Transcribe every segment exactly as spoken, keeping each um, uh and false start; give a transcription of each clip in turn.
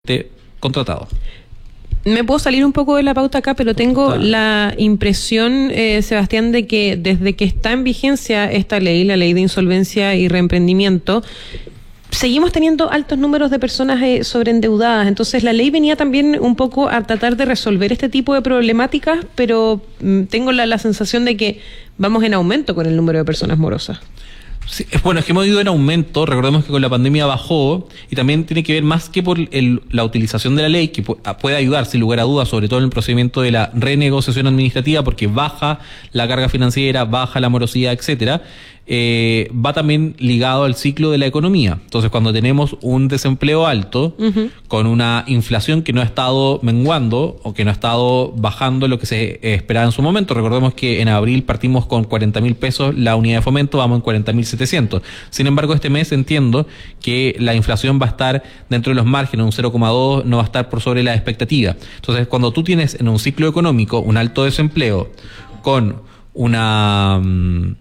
contratado. Me puedo salir un poco de la pauta acá, pero tengo Total. la impresión, eh, Sebastián, de que desde que está en vigencia esta ley, la ley de insolvencia y reemprendimiento, seguimos teniendo altos números de personas eh, sobreendeudadas. Entonces la ley venía también un poco a tratar de resolver este tipo de problemáticas, pero mm, tengo la, la sensación de que vamos en aumento con el número de personas morosas. Sí, es bueno, es que hemos ido en aumento. Recordemos que con la pandemia bajó, y también tiene que ver más que por el, la utilización de la ley, que pu- puede ayudar sin lugar a dudas, sobre todo en el procedimiento de la renegociación administrativa, porque baja la carga financiera, baja la morosidad, etcétera. Eh, va también ligado al ciclo de la economía. Entonces, cuando tenemos un desempleo alto, uh-huh. con una inflación que no ha estado menguando o que no ha estado bajando lo que se esperaba en su momento. Recordemos que en abril partimos con cuarenta mil pesos la unidad de fomento, vamos en cuarenta mil setecientos. Sin embargo, este mes entiendo que la inflación va a estar dentro de los márgenes, un cero coma dos, no va a estar por sobre la expectativa. Entonces, cuando tú tienes en un ciclo económico un alto desempleo con una... Um,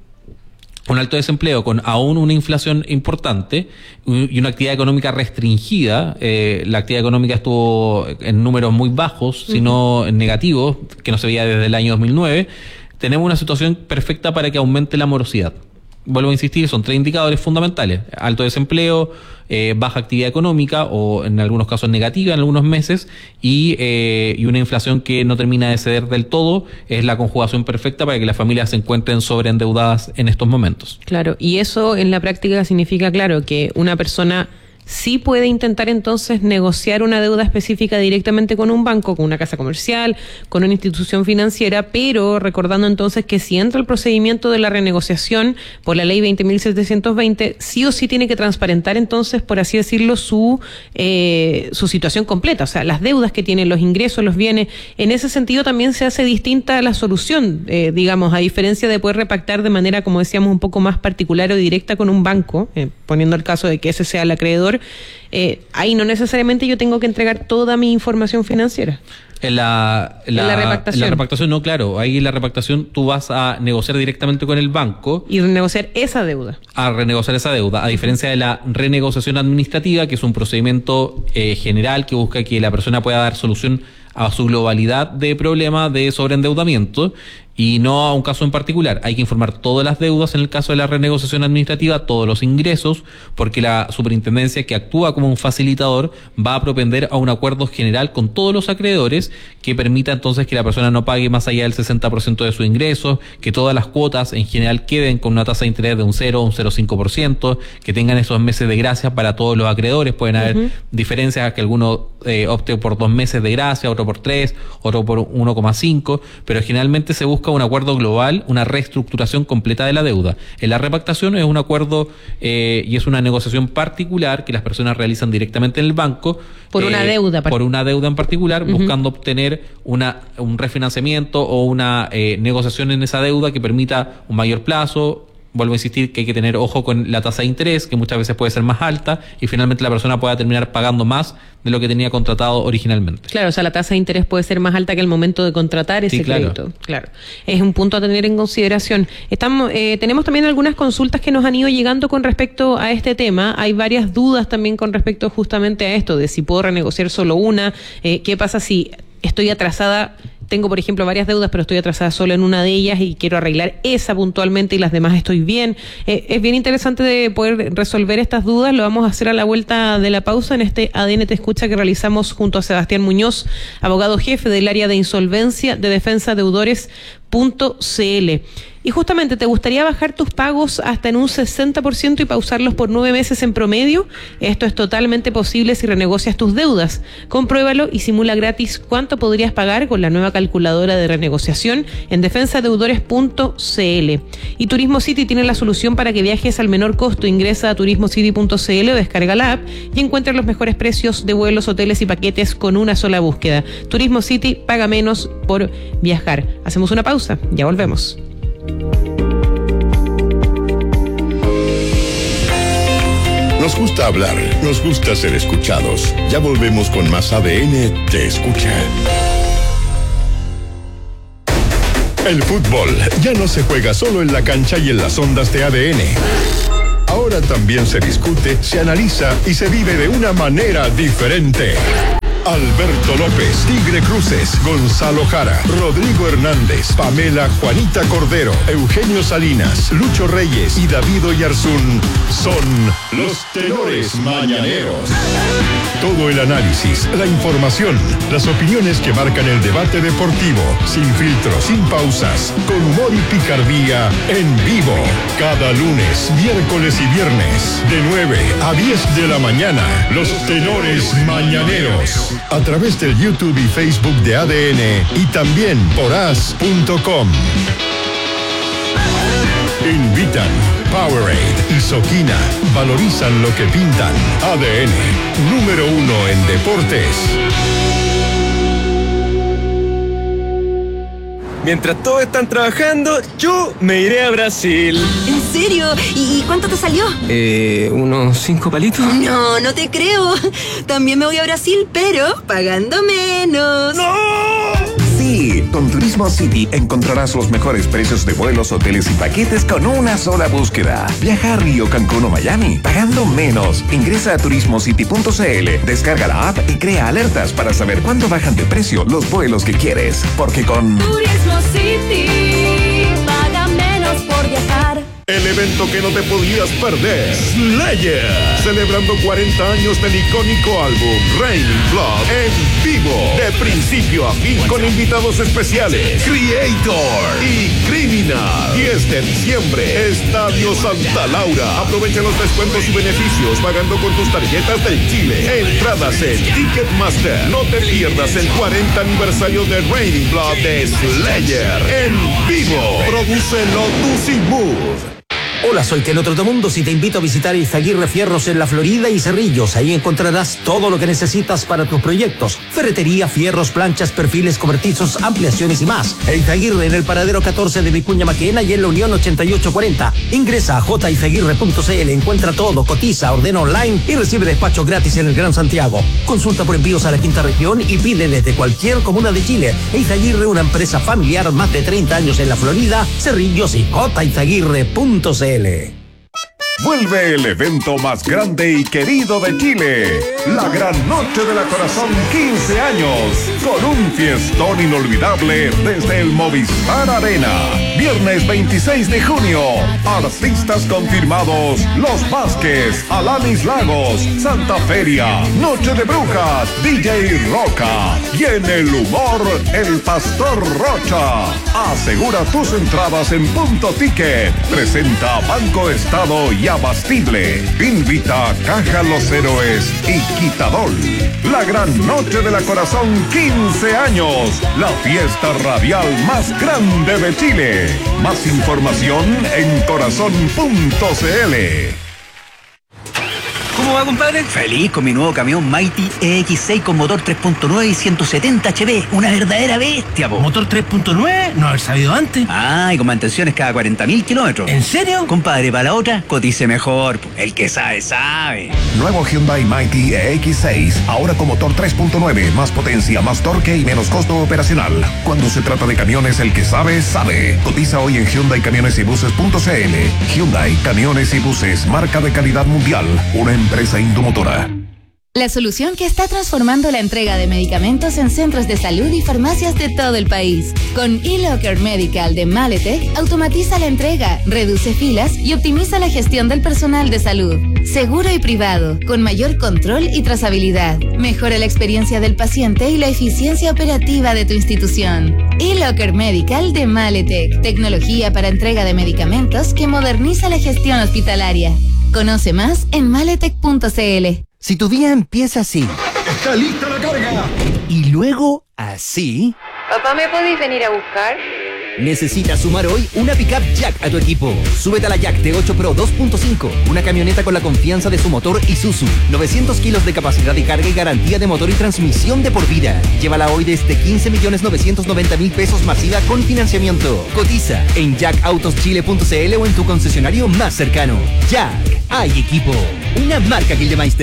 un alto desempleo con aún una inflación importante y una actividad económica restringida, eh, la actividad económica estuvo en números muy bajos, uh-huh. sino en negativos, que no se veía desde el año dos mil nueve, tenemos una situación perfecta para que aumente la morosidad. Vuelvo a insistir, son tres indicadores fundamentales: alto desempleo, eh, baja actividad económica o en algunos casos negativa en algunos meses, y, eh, y una inflación que no termina de ceder del todo. Es la conjugación perfecta para que las familias se encuentren sobreendeudadas en estos momentos. Claro, y eso en la práctica significa, claro, que una persona sí puede intentar entonces negociar una deuda específica directamente con un banco, con una casa comercial, con una institución financiera, pero recordando entonces que si entra el procedimiento de la renegociación por la ley veinte mil setecientos veinte, sí o sí tiene que transparentar entonces, por así decirlo, su eh, su situación completa, o sea, las deudas que tiene, los ingresos, los bienes. En ese sentido también se hace distinta la solución, eh, digamos, a diferencia de poder repactar de manera, como decíamos, un poco más particular o directa con un banco, eh, poniendo el caso de que ese sea el acreedor. Eh, ahí no necesariamente yo tengo que entregar toda mi información financiera. En la, la, en la repactación. En la repactación no, claro. Ahí en la repactación tú vas a negociar directamente con el banco. Y renegociar esa deuda. A renegociar esa deuda. A diferencia de la renegociación administrativa, que es un procedimiento eh, general que busca que la persona pueda dar solución a su globalidad de problemas de sobreendeudamiento y no a un caso en particular. Hay que informar todas las deudas en el caso de la renegociación administrativa, todos los ingresos, porque la superintendencia, que actúa como un facilitador, va a propender a un acuerdo general con todos los acreedores que permita entonces que la persona no pague más allá del sesenta por ciento de sus ingresos, que todas las cuotas en general queden con una tasa de interés de un cero o un cero coma cinco por ciento, que tengan esos meses de gracia para todos los acreedores. Pueden haber uh-huh. diferencias, que alguno eh, opte por dos meses de gracia, otro por tres, otro por uno coma cinco, pero generalmente se busca un acuerdo global, una reestructuración completa de la deuda. En la repactación es un acuerdo eh, y es una negociación particular que las personas realizan directamente en el banco. Por eh, una deuda. Por una deuda en particular, uh-huh. buscando obtener una un refinanciamiento o una eh, negociación en esa deuda que permita un mayor plazo. Vuelvo a insistir que hay que tener ojo con la tasa de interés, que muchas veces puede ser más alta, y finalmente la persona pueda terminar pagando más de lo que tenía contratado originalmente. Claro, o sea, la tasa de interés puede ser más alta que el momento de contratar ese sí, claro. crédito. Claro, es un punto a tener en consideración. Estamos, eh, tenemos también algunas consultas que nos han ido llegando con respecto a este tema. Hay varias dudas también con respecto justamente a esto, de si puedo renegociar solo una, eh, qué pasa si estoy atrasada. Tengo, por ejemplo, varias deudas, pero estoy atrasada solo en una de ellas y quiero arreglar esa puntualmente y las demás estoy bien. Eh, es bien interesante de poder resolver estas dudas. Lo vamos a hacer a la vuelta de la pausa en este A D N Te Escucha que realizamos junto a Sebastián Muñoz, abogado jefe del área de insolvencia de defensa deudores punto c l. Y justamente, ¿te gustaría bajar tus pagos hasta en un sesenta por ciento y pausarlos por nueve meses en promedio? Esto es totalmente posible si renegocias tus deudas. Compruébalo y simula gratis cuánto podrías pagar con la nueva calculadora de renegociación en defensa deudores punto c l. Y Turismo City tiene la solución para que viajes al menor costo. Ingresa a turismo city punto c l o descarga la app y encuentra los mejores precios de vuelos, hoteles y paquetes con una sola búsqueda. Turismo City, paga menos por viajar. Hacemos una pausa, ya volvemos. Nos gusta hablar, nos gusta ser escuchados. Ya volvemos con más A D N Te Escucha. El fútbol ya no se juega solo en la cancha y en las ondas de A D N. Ahora ahora también se discute, se analiza y se vive de una manera diferente. Alberto López, Tigre Cruces, Gonzalo Jara, Rodrigo Hernández, Pamela Juanita Cordero, Eugenio Salinas, Lucho Reyes y David Oyarzún son los tenores mañaneros. Todo el análisis, la información, las opiniones que marcan el debate deportivo, sin filtros, sin pausas, con humor y picardía, en vivo. Cada lunes, miércoles y viernes, de nueve a diez de la mañana, los tenores mañaneros. A través del YouTube y Facebook de A D N y también por as punto com. Invitan Powerade y Soquina. Valorizan lo que pintan. A D N, número uno en deportes. Mientras todos están trabajando, yo me iré a Brasil. ¿En serio? ¿Y cuánto te salió? Eh, unos cinco palitos. No, no te creo. También me voy a Brasil, pero pagando menos. ¡No! Sí, con Turismo City encontrarás los mejores precios de vuelos, hoteles y paquetes con una sola búsqueda. Viaja a Río, Cancún o Miami, pagando menos. Ingresa a turismo city punto c l, descarga la app y crea alertas para saber cuándo bajan de precio los vuelos que quieres. Porque con Turismo City, paga menos por viajar. El evento que no te podías perder, Slayer, celebrando cuarenta años del icónico álbum Raining Blood en vivo, de principio a fin con invitados especiales, Creator y Criminal. diez de diciembre, Estadio Santa Laura. Aprovecha los descuentos y beneficios pagando con tus tarjetas del Chile. Entradas en Ticketmaster. No te pierdas el cuarenta aniversario de Raining Blood de Slayer en vivo. Produce Lotus y Mood. Hola, soy Keno Trotamundos y te invito a visitar Izaguirre Fierros en la Florida y Cerrillos. Ahí encontrarás todo lo que necesitas para tus proyectos: ferretería, fierros, planchas, perfiles, cobertizos, ampliaciones y más. Izaguirre en el paradero catorce de Vicuña Maquena y en la Unión ochenta y ocho cuarenta. Ingresa a j izaguirre punto c l, encuentra todo, cotiza, ordena online y recibe despacho gratis en el Gran Santiago. Consulta por envíos a la quinta región y pide desde cualquier comuna de Chile. Izaguirre, una empresa familiar, más de treinta años en la Florida, Cerrillos y j izaguirre punto c l. Vuelve el evento más grande y querido de Chile, la Gran Noche de la Corazón quince años, con un fiestón inolvidable desde el Movistar Arena. Viernes veintiséis de junio, artistas confirmados: Los Vázquez, Alanis Lagos, Santa Feria, Noche de Brujas, D J Roca y en el humor, el Pastor Rocha. Asegura tus entradas en Punto Ticket. Presenta Banco Estado y Abastible. Invita Caja Los Héroes y Quitadol. La Gran Noche de la Corazón quince años. La fiesta radial más grande de Chile. Más información en corazón punto c l. ¿Cómo va, compadre? Feliz con mi nuevo camión Mighty E X seis con motor tres punto nueve y ciento setenta H P. Una verdadera bestia, po. ¿Motor tres punto nueve? No haber sabido antes. Ah, y con mantenciones cada cuarenta mil kilómetros. ¿En serio? Compadre, para la otra, cotice mejor, po. El que sabe, sabe. Nuevo Hyundai Mighty E X seis, ahora con motor tres punto nueve, más potencia, más torque y menos costo operacional. Cuando se trata de camiones, el que sabe, sabe. Cotiza hoy en Hyundai Camiones y Buses punto c l. Hyundai Camiones y Buses, marca de calidad mundial, una empresa Indomotora. La solución que está transformando la entrega de medicamentos en centros de salud y farmacias de todo el país. Con eLocker Medical de Maletec, automatiza la entrega, reduce filas y optimiza la gestión del personal de salud. Seguro y privado, con mayor control y trazabilidad. Mejora la experiencia del paciente y la eficiencia operativa de tu institución. eLocker Medical de Maletec, tecnología para entrega de medicamentos que moderniza la gestión hospitalaria. Conoce más en maletec punto c l. Si tu día empieza así, ¡Está lista la carga! y luego así, Papá, ¿me podéis venir a buscar? necesitas sumar hoy una pickup Jack a tu equipo. Súbete a la Jack T ocho Pro dos punto cinco, una camioneta con la confianza de su motor Isuzu, novecientos kilos de capacidad de carga y garantía de motor y transmisión de por vida. Llévala hoy desde quince millones novecientos noventa mil pesos masiva con financiamiento. Cotiza en jack autos chile punto c l o en tu concesionario más cercano. Jack, hay equipo. Una marca Gildemeister.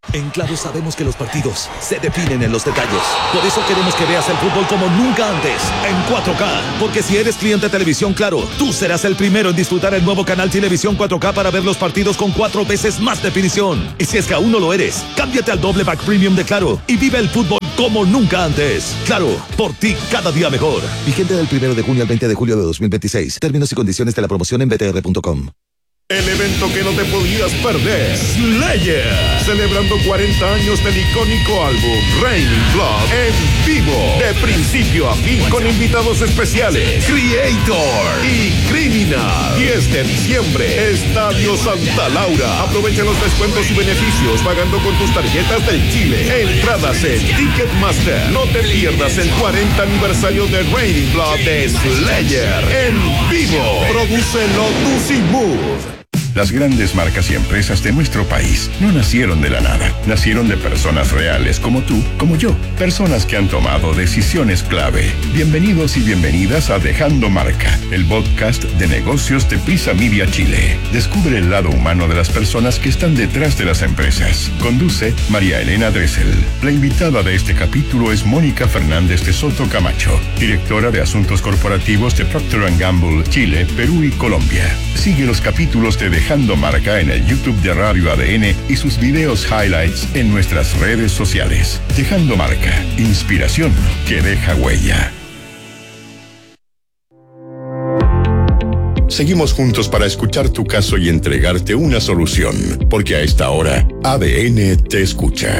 En Claro sabemos que los partidos se definen en los detalles. Por eso queremos que veas el fútbol como nunca antes, en cuatro K. Porque si eres cliente de Televisión Claro, tú serás el primero en disfrutar el nuevo canal Televisión cuatro K para ver los partidos con cuatro veces más definición. Y si es que aún no lo eres, cámbiate al doble pack premium de Claro y vive el fútbol como nunca antes. Claro, por ti cada día mejor. Vigente del primero de junio al veinte de julio de dos mil veintiséis. Términos y condiciones de la promoción en b t r punto com. El evento que no te podías perder, Slayer, celebrando cuarenta años del icónico álbum Raining Blood en vivo, de principio a fin, con invitados especiales, Creator y Criminal. diez de diciembre, Estadio Santa Laura. Aprovecha los descuentos y beneficios pagando con tus tarjetas del Chile. Entradas en Ticketmaster. No te pierdas el cuarenta aniversario de Raining Blood de Slayer en vivo. Produce Lotus y Move. Las grandes marcas y empresas de nuestro país no nacieron de la nada. Nacieron de personas reales como tú, como yo. Personas que han tomado decisiones clave. Bienvenidos y bienvenidas a Dejando Marca, el podcast de negocios de Prisa Media Chile. Descubre el lado humano de las personas que están detrás de las empresas. Conduce María Elena Dressel. La invitada de este capítulo es Mónica Fernández de Soto Camacho, directora de Asuntos Corporativos de Procter and Gamble, Chile, Perú y Colombia. Sigue los capítulos de Dejando Marca en el YouTube de Radio A D N y sus videos highlights en nuestras redes sociales. Dejando Marca, inspiración que deja huella. Seguimos juntos para escuchar tu caso y entregarte una solución, porque a esta hora A D N te escucha.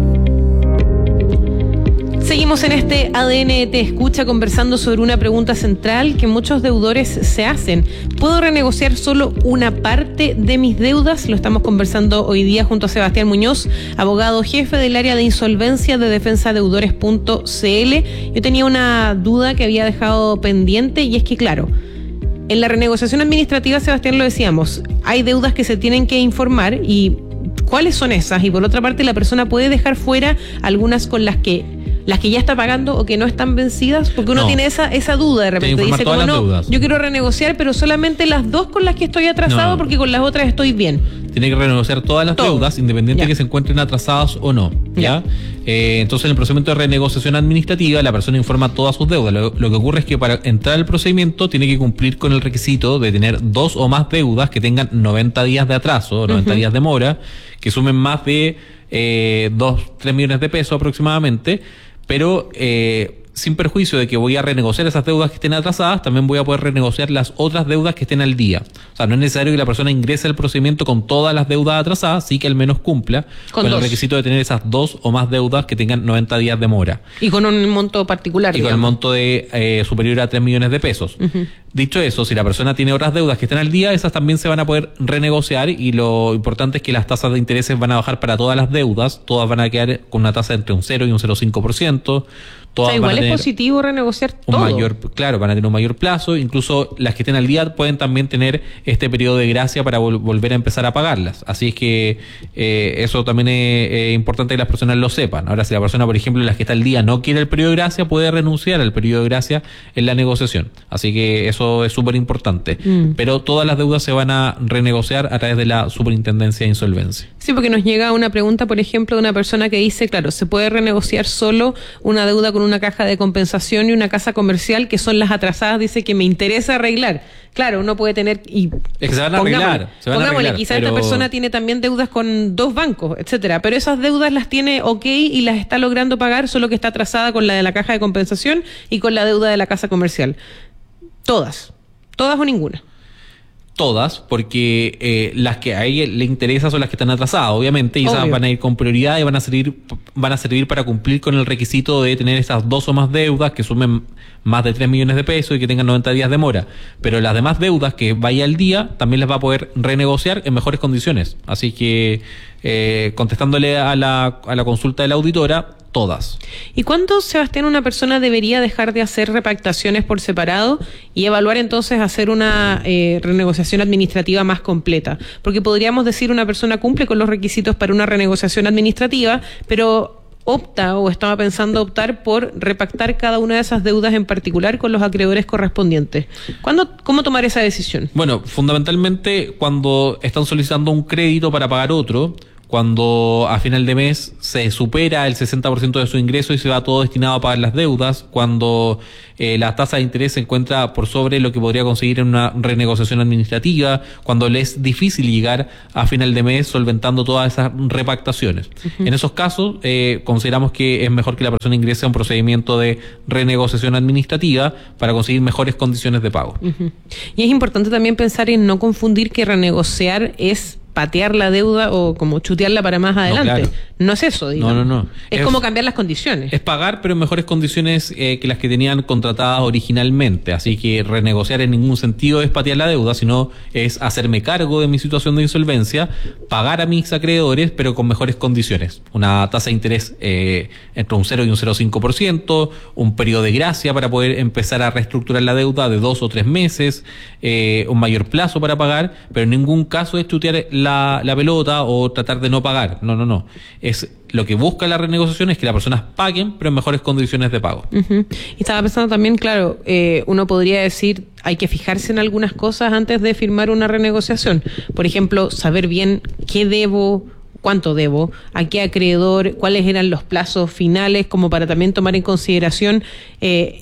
Seguimos en este A D N Te Escucha conversando sobre una pregunta central que muchos deudores se hacen. ¿Puedo renegociar solo una parte de mis deudas? Lo estamos conversando hoy día junto a Sebastián Muñoz, abogado jefe del área de insolvencia de defensa deudores punto c l. Yo tenía una duda que había dejado pendiente y es que, claro, en la renegociación administrativa, Sebastián, lo decíamos, hay deudas que se tienen que informar y ¿cuáles son esas? Y por otra parte, la persona puede dejar fuera algunas con las que las que ya está pagando o que no están vencidas, porque uno no. tiene esa esa duda de repente, dice como no, deudas. Yo quiero renegociar, pero solamente las dos con las que estoy atrasado, no. porque con las otras estoy bien. Tiene que renegociar todas las Todo. deudas, independiente de que se encuentren atrasadas o no. ¿ya? ya. Eh, entonces, en el procedimiento de renegociación administrativa, la persona informa todas sus deudas. Lo, lo que ocurre es que para entrar al procedimiento tiene que cumplir con el requisito de tener dos o más deudas que tengan noventa días de atraso, noventa uh-huh. días de mora, que sumen más de eh, dos, tres millones de pesos aproximadamente. Pero eh, sin perjuicio de que voy a renegociar esas deudas que estén atrasadas, también voy a poder renegociar las otras deudas que estén al día. O sea, no es necesario que la persona ingrese al procedimiento con todas las deudas atrasadas, sí que al menos cumpla con, con el requisito de tener esas dos o más deudas que tengan noventa días de mora. Y con un monto particular, Y digamos. con el monto de eh, superior a tres millones de pesos. Uh-huh. Dicho eso, si la persona tiene otras deudas que estén al día, esas también se van a poder renegociar, y lo importante es que las tasas de intereses van a bajar para todas las deudas, todas van a quedar con una tasa entre un cero y un cero coma cinco por ciento. Todas o sea, igual es positivo renegociar todo. Un mayor, claro, van a tener un mayor plazo, incluso las que estén al día pueden también tener este periodo de gracia para vol- volver a empezar a pagarlas. Así es que eh, eso también es, es importante que las personas lo sepan. Ahora, si la persona, por ejemplo, las que está al día no quiere el periodo de gracia, puede renunciar al periodo de gracia en la negociación. Así que eso es súper importante. Mm. Pero todas las deudas se van a renegociar a través de la Superintendencia de Insolvencia. Sí, porque nos llega una pregunta, por ejemplo, de una persona que dice, claro, se puede renegociar solo una deuda con una caja de compensación y una casa comercial, que son las atrasadas, dice que me interesa arreglar. Claro, uno puede tener... y es que se van a arreglar. Se van a arreglar, quizá pero... esta persona tiene también deudas con dos bancos, etcétera, pero esas deudas las tiene ok y las está logrando pagar, solo que está atrasada con la de la caja de compensación y con la deuda de la casa comercial. Todas. Todas o ninguna. Todas, porque eh, las que a ella le interesa son las que están atrasadas, obviamente, y Obvio. esas van a ir con prioridad y van a servir van a servir para cumplir con el requisito de tener esas dos o más deudas que sumen más de tres millones de pesos y que tengan noventa días de mora. Pero las demás deudas que vaya al día también las va a poder renegociar en mejores condiciones. Así que, eh, contestándole a la, a la consulta de la auditora, todas. ¿Y cuándo, Sebastián, una persona debería dejar de hacer repactaciones por separado y evaluar entonces hacer una eh, renegociación administrativa más completa? Porque podríamos decir una persona cumple con los requisitos para una renegociación administrativa, pero opta o estaba pensando optar por repactar cada una de esas deudas en particular con los acreedores correspondientes. ¿Cuándo, cómo tomar esa decisión? Bueno, fundamentalmente cuando están solicitando un crédito para pagar otro, cuando a final de mes se supera el sesenta por ciento de su ingreso y se va todo destinado a pagar las deudas, cuando eh, la tasa de interés se encuentra por sobre lo que podría conseguir en una renegociación administrativa, cuando le es difícil llegar a final de mes solventando todas esas repactaciones. Uh-huh. En esos casos, eh, consideramos que es mejor que la persona ingrese a un procedimiento de renegociación administrativa para conseguir mejores condiciones de pago. Uh-huh. Y es importante también pensar en no confundir que renegociar es patear la deuda o como chutearla para más adelante. No, claro. No es eso, digamos. No, no, no. Es, es como cambiar las condiciones. Es pagar, pero en mejores condiciones eh, que las que tenían contratadas originalmente. Así que renegociar en ningún sentido es patear la deuda, sino es hacerme cargo de mi situación de insolvencia, pagar a mis acreedores, pero con mejores condiciones. Una tasa de interés eh, entre un cero y un cero coma cinco por ciento, un periodo de gracia para poder empezar a reestructurar la deuda de dos o tres meses, eh, un mayor plazo para pagar, pero en ningún caso es chutear la La, la pelota o tratar de no pagar. No, no, no. Es lo que busca la renegociación es que las personas paguen, pero en mejores condiciones de pago. Uh-huh. Y estaba pensando también, claro, eh, uno podría decir, hay que fijarse en algunas cosas antes de firmar una renegociación. Por ejemplo, saber bien qué debo, cuánto debo, a qué acreedor, cuáles eran los plazos finales, como para también tomar en consideración... Eh,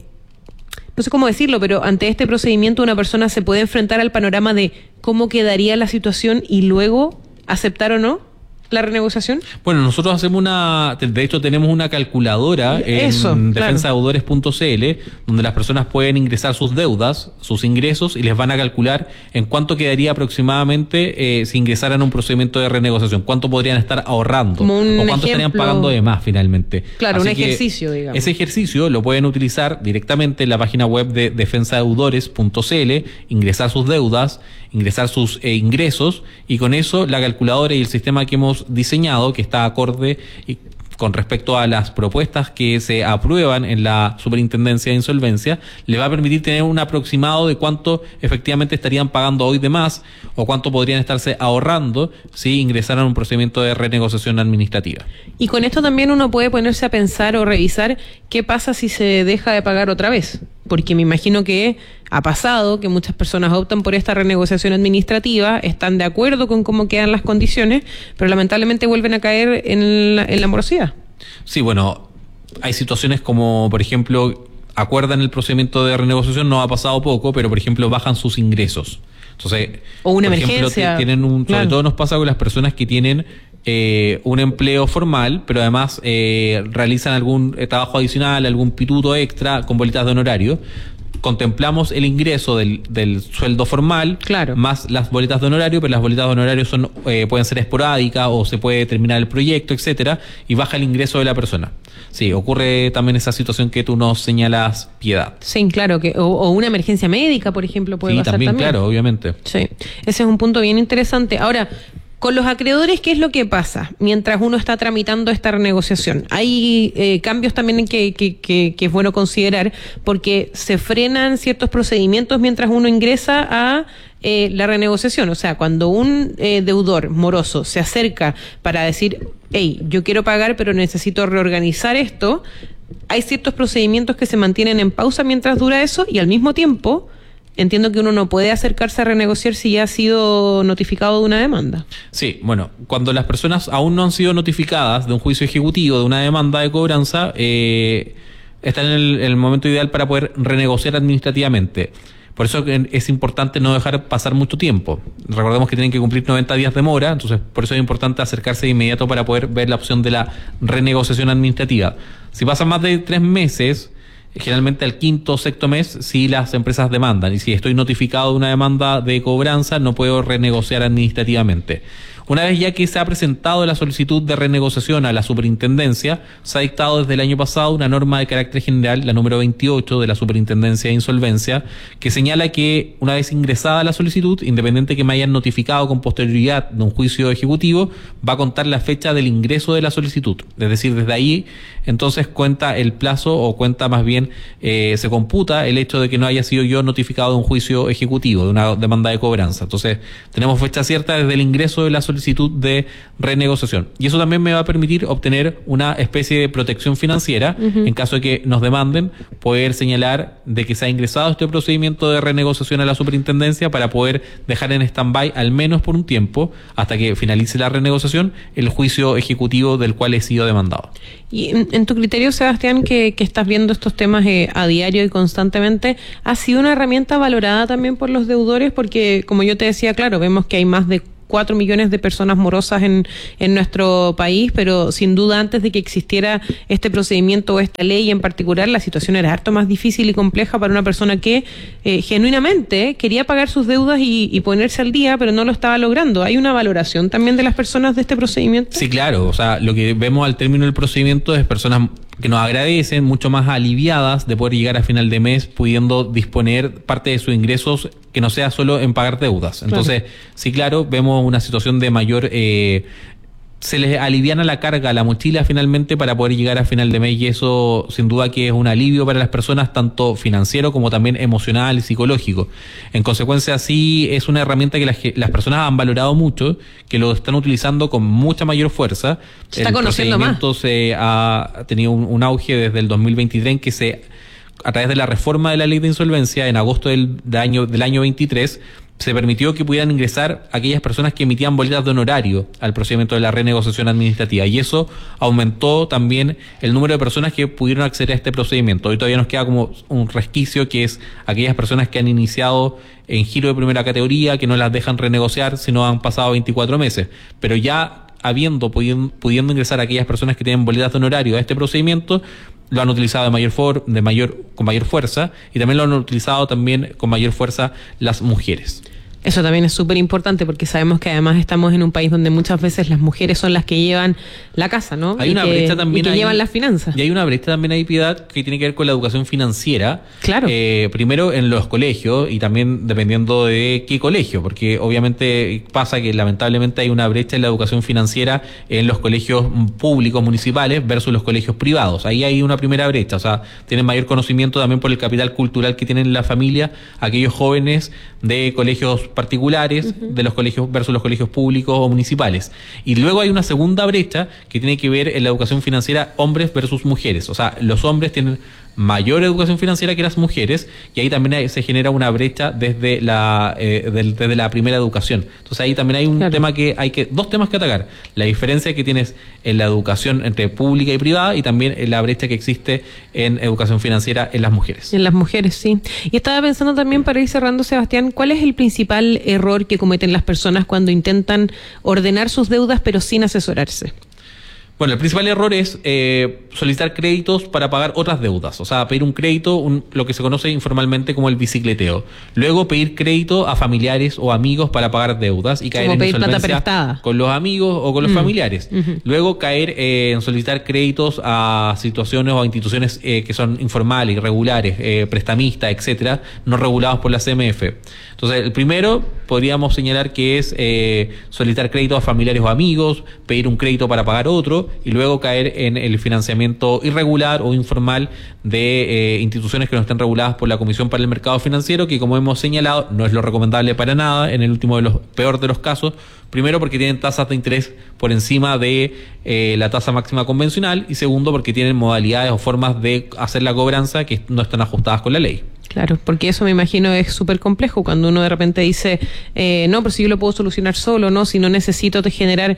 no sé cómo decirlo, pero ante este procedimiento una persona se puede enfrentar al panorama de cómo quedaría la situación y luego aceptar o no la renegociación. Bueno, nosotros hacemos una, de hecho tenemos una calculadora Eso, en claro. defensa deudores punto c l donde las personas pueden ingresar sus deudas, sus ingresos y les van a calcular en cuánto quedaría aproximadamente eh, si ingresaran a un procedimiento de renegociación, cuánto podrían estar ahorrando o cuánto ejemplo, estarían pagando de más finalmente. Claro, Así un ejercicio, digamos. Ese ejercicio lo pueden utilizar directamente en la página web de defensa deudores punto c l, ingresar sus deudas, ingresar sus eh, ingresos y con eso la calculadora y el sistema que hemos diseñado, que está acorde y con respecto a las propuestas que se aprueban en la Superintendencia de Insolvencia, le va a permitir tener un aproximado de cuánto efectivamente estarían pagando hoy de más o cuánto podrían estarse ahorrando si ingresaran a un procedimiento de renegociación administrativa. Y con esto también uno puede ponerse a pensar o revisar qué pasa si se deja de pagar otra vez, porque me imagino que ha pasado que muchas personas optan por esta renegociación administrativa, están de acuerdo con cómo quedan las condiciones, pero lamentablemente vuelven a caer en la, en la morosidad. Sí, bueno, hay situaciones como, por ejemplo, acuerdan el procedimiento de renegociación, no ha pasado poco, pero por ejemplo bajan sus ingresos. Entonces, o una por emergencia. Ejemplo, tienen un, sobre claro. todo nos pasa con las personas que tienen eh, un empleo formal, pero además eh, realizan algún eh, trabajo adicional, algún pituto extra con bolitas de honorario. Contemplamos el ingreso del, del sueldo formal, claro. más las boletas de honorario, pero las boletas de honorario son eh, pueden ser esporádicas o se puede terminar el proyecto, etcétera, y baja el ingreso de la persona. Sí, ocurre también esa situación que tú nos señalas, Piedad. Sí, claro, que o, o una emergencia médica, por ejemplo, puede sí, pasar también, también. claro, obviamente. Sí, ese es un punto bien interesante. Ahora, con los acreedores, ¿qué es lo que pasa mientras uno está tramitando esta renegociación? Hay eh, cambios también que, que, que, que es bueno considerar, porque se frenan ciertos procedimientos mientras uno ingresa a eh, la renegociación. O sea, cuando un eh, deudor moroso se acerca para decir, hey, yo quiero pagar, pero necesito reorganizar esto, hay ciertos procedimientos que se mantienen en pausa mientras dura eso y al mismo tiempo... Entiendo que uno no puede acercarse a renegociar si ya ha sido notificado de una demanda. Sí, bueno, cuando las personas aún no han sido notificadas de un juicio ejecutivo, de una demanda de cobranza, eh, están en el, en el momento ideal para poder renegociar administrativamente. Por eso es importante no dejar pasar mucho tiempo. Recordemos que tienen que cumplir noventa días de mora, entonces por eso es importante acercarse de inmediato para poder ver la opción de la renegociación administrativa. Si pasan más de tres meses... Generalmente al quinto o sexto mes si las empresas demandan y si estoy notificado de una demanda de cobranza no puedo renegociar administrativamente. Una vez ya que se ha presentado la solicitud de renegociación a la superintendencia, se ha dictado desde el año pasado una norma de carácter general, la número veintiocho de la Superintendencia de Insolvencia, que señala que una vez ingresada la solicitud, independiente que me hayan notificado con posterioridad de un juicio ejecutivo, va a contar la fecha del ingreso de la solicitud. Es decir, desde ahí entonces cuenta el plazo o cuenta más bien, eh, se computa el hecho de que no haya sido yo notificado de un juicio ejecutivo, de una demanda de cobranza. Entonces tenemos fecha cierta desde el ingreso de la solicitud solicitud de renegociación. Y eso también me va a permitir obtener una especie de protección financiera uh-huh. en caso de que nos demanden, poder señalar de que se ha ingresado este procedimiento de renegociación a la superintendencia para poder dejar en stand-by al menos por un tiempo, hasta que finalice la renegociación, el juicio ejecutivo del cual he sido demandado. Y en, en tu criterio, Sebastián, que, que estás viendo estos temas eh, a diario y constantemente, ¿ha sido una herramienta valorada también por los deudores? Porque, como yo te decía, claro, vemos que hay más de cuatro millones de personas morosas en, en nuestro país, pero sin duda antes de que existiera este procedimiento o esta ley en particular, la situación era harto más difícil y compleja para una persona que eh, genuinamente quería pagar sus deudas y, y ponerse al día, pero no lo estaba logrando. ¿Hay una valoración también de las personas de este procedimiento? Sí, claro. O sea, lo que vemos al término del procedimiento es personas que nos agradecen, mucho más aliviadas de poder llegar a final de mes pudiendo disponer parte de sus ingresos que no sea solo en pagar deudas. Entonces, claro. sí, claro, vemos una situación de mayor... Eh, se les aliviana la carga, la mochila finalmente para poder llegar a final de mes, y eso sin duda que es un alivio para las personas, tanto financiero como también emocional y psicológico. En consecuencia, sí es una herramienta que las, las personas han valorado mucho, que lo están utilizando con mucha mayor fuerza. Se está conociendo más. El procedimiento se ha tenido un, un auge desde el dos mil veintitrés, en que se, a través de la reforma de la ley de insolvencia en agosto del, del año del año veintitrés, se permitió que pudieran ingresar aquellas personas que emitían boletas de honorario al procedimiento de la renegociación administrativa, y eso aumentó también el número de personas que pudieron acceder a este procedimiento. Hoy todavía nos queda como un resquicio, que es aquellas personas que han iniciado en giro de primera categoría, que no las dejan renegociar si no han pasado veinticuatro meses, pero ya habiendo pudiendo, pudiendo ingresar aquellas personas que tienen boletas de honorario a este procedimiento, lo han utilizado de mayor for, de mayor con mayor fuerza, y también lo han utilizado también con mayor fuerza las mujeres. Eso también es súper importante, porque sabemos que además estamos en un país donde muchas veces las mujeres son las que llevan la casa, ¿no? Hay y una que, brecha también y que ahí, llevan las finanzas. Y hay una brecha también ahí, Piedad, que tiene que ver con la educación financiera. Claro. Eh, primero en los colegios, y también dependiendo de qué colegio, porque obviamente pasa que lamentablemente hay una brecha en la educación financiera en los colegios públicos municipales versus los colegios privados. Ahí hay una primera brecha, o sea, tienen mayor conocimiento también por el capital cultural que tienen en la familia aquellos jóvenes de colegios particulares, uh-huh. de los colegios versus los colegios públicos o municipales. Y luego hay una segunda brecha que tiene que ver en la educación financiera hombres versus mujeres. O sea, los hombres tienen mayor educación financiera que las mujeres, y ahí también hay, se genera una brecha desde la eh, del, desde la primera educación. Entonces ahí también hay un claro. tema que hay que dos temas que atacar: la diferencia que tienes en la educación entre pública y privada, y también en la brecha que existe en educación financiera en las mujeres. En las mujeres, sí. Y estaba pensando también, para ir cerrando, Sebastián, ¿cuál es el principal error que cometen las personas cuando intentan ordenar sus deudas pero sin asesorarse? Bueno, el principal error es eh, solicitar créditos para pagar otras deudas, o sea, pedir un crédito, un, lo que se conoce informalmente como el bicicleteo. Luego pedir crédito a familiares o amigos para pagar deudas y caer como en pedir plata insolvencia prestada con los amigos o con los mm. familiares. Uh-huh. Luego caer eh, en solicitar créditos a situaciones o a instituciones eh, que son informales, irregulares, eh, prestamistas, etcétera, no regulados por la C M F. Entonces, el primero podríamos señalar que es eh, solicitar créditos a familiares o amigos, pedir un crédito para pagar otro, y luego caer en el financiamiento irregular o informal de eh, instituciones que no estén reguladas por la Comisión para el Mercado Financiero, que, como hemos señalado, no es lo recomendable para nada en el último de los peor de los casos. Primero, porque tienen tasas de interés por encima de eh, la tasa máxima convencional, y segundo, porque tienen modalidades o formas de hacer la cobranza que no están ajustadas con la ley. Claro, porque eso me imagino es súper complejo cuando uno de repente dice, eh, no, pero si yo lo puedo solucionar solo, no, si no necesito te generar,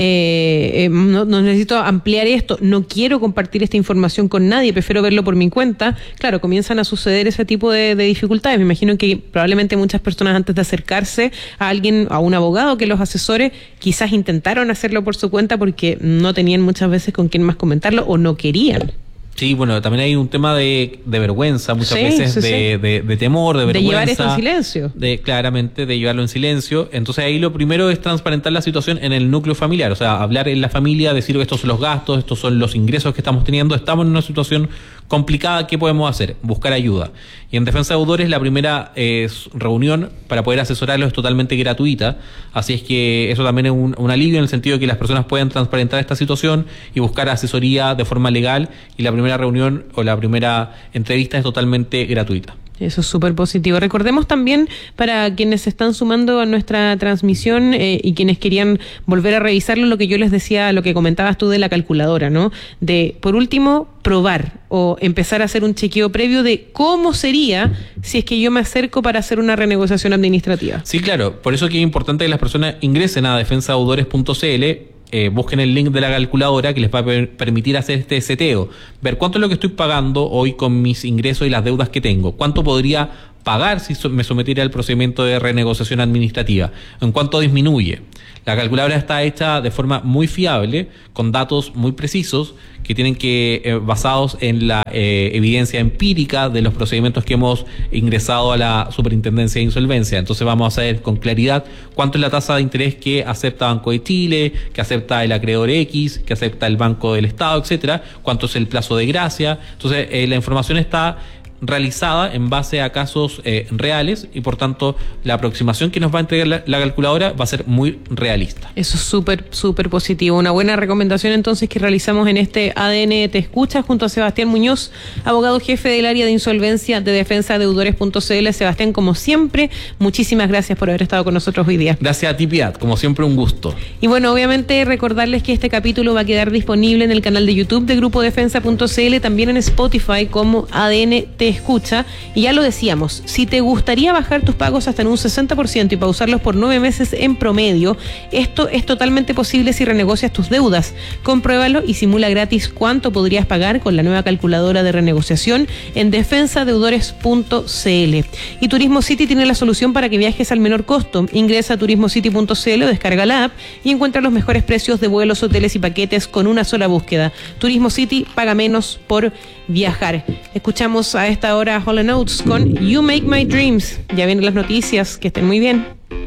eh, eh, no, no necesito ampliar esto, no quiero compartir esta información con nadie, prefiero verlo por mi cuenta. Claro, comienzan a suceder ese tipo de, de dificultades. Me imagino que probablemente muchas personas, antes de acercarse a alguien, a un abogado que los asesore, quizás intentaron hacerlo por su cuenta porque no tenían muchas veces con quién más comentarlo o no querían. Sí, bueno, también hay un tema de, de vergüenza, muchas sí, veces sí, de, sí. De, de temor, de vergüenza. De llevar esto en silencio. De, claramente, de llevarlo en silencio. Entonces ahí lo primero es transparentar la situación en el núcleo familiar, o sea, hablar en la familia, decir que estos son los gastos, estos son los ingresos que estamos teniendo, estamos en una situación complicada, ¿qué podemos hacer? Buscar ayuda. Y en Defensa de Deudores la primera eh, reunión para poder asesorarlos es totalmente gratuita, así es que eso también es un, un alivio en el sentido de que las personas puedan transparentar esta situación y buscar asesoría de forma legal, y la primera reunión o la primera entrevista es totalmente gratuita. Eso es súper positivo. Recordemos también, para quienes se están sumando a nuestra transmisión eh, y quienes querían volver a revisarlo, lo que yo les decía, lo que comentabas tú de la calculadora, ¿no? De, por último, probar o empezar a hacer un chequeo previo de cómo sería si es que yo me acerco para hacer una renegociación administrativa. Sí, claro. Por eso que es importante que las personas ingresen a defensa deudores punto c l, Eh, busquen el link de la calculadora que les va a per permitir hacer este seteo, ver cuánto es lo que estoy pagando hoy con mis ingresos y las deudas que tengo, cuánto podría pagar si so me sometiera al procedimiento de renegociación administrativa, en cuánto disminuye. La calculadora está hecha de forma muy fiable, con datos muy precisos, que tienen que, eh, basados en la eh, evidencia empírica de los procedimientos que hemos ingresado a la Superintendencia de Insolvencia. Entonces vamos a saber con claridad cuánto es la tasa de interés que acepta Banco de Chile, que acepta el acreedor X, que acepta el Banco del Estado, etcétera, cuánto es el plazo de gracia. Entonces eh, la información está realizada en base a casos eh, reales y por tanto la aproximación que nos va a entregar la, la calculadora va a ser muy realista. Eso es súper, súper positivo. Una buena recomendación entonces que realizamos en este A D N Te Escucha junto a Sebastián Muñoz, abogado jefe del área de insolvencia de defensa deudores punto c l. Sebastián, como siempre, muchísimas gracias por haber estado con nosotros hoy día. Gracias a ti, Piat, como siempre un gusto. Y bueno, obviamente recordarles que este capítulo va a quedar disponible en el canal de YouTube de Grupo Defensa punto c l, también en Spotify como A D N Te Escucha. Y ya lo decíamos, si te gustaría bajar tus pagos hasta en un sesenta por ciento y pausarlos por nueve meses en promedio, esto es totalmente posible si renegocias tus deudas. Compruébalo y simula gratis cuánto podrías pagar con la nueva calculadora de renegociación en defensa deudores punto c l. Y Turismo City tiene la solución para que viajes al menor costo. Ingresa a turismo city punto c l o descarga la app y encuentra los mejores precios de vuelos, hoteles y paquetes con una sola búsqueda. Turismo City, paga menos por viajar. Escuchamos a esta hora Hall and Oates con You Make My Dreams. Ya vienen las noticias, que estén muy bien.